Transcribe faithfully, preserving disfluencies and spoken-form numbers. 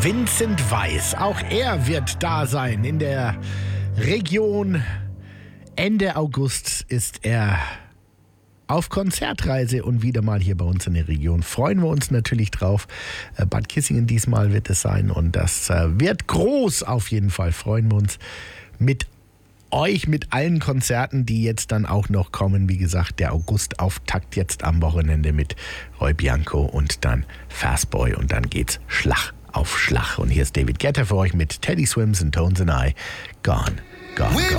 Vincent Weiss, auch er wird da sein in der Region. Ende August ist er auf Konzertreise und wieder mal hier bei uns in der Region. Freuen wir uns natürlich drauf. Bad Kissingen diesmal wird es sein und das wird groß auf jeden Fall. Freuen wir uns mit euch, mit allen Konzerten, die jetzt dann auch noch kommen. Wie gesagt, der August-Auftakt jetzt am Wochenende mit Roy Bianco und dann Fastboy und dann geht's Schlag auf Schlag. Und hier ist David Guetta für euch mit Teddy Swims and Tones and I. Gone, gone, gone.